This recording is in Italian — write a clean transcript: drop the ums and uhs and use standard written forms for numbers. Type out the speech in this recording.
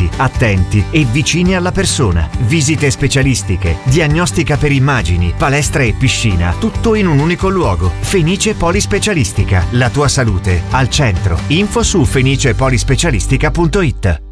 attenti e vicini alla persona. Visite specialistiche, diagnostica per immagini, palestra e piscina, tutto in un unico luogo. Fenice Polispecialistica, la tua salute al centro. Info su fenicepolispecialistica.it.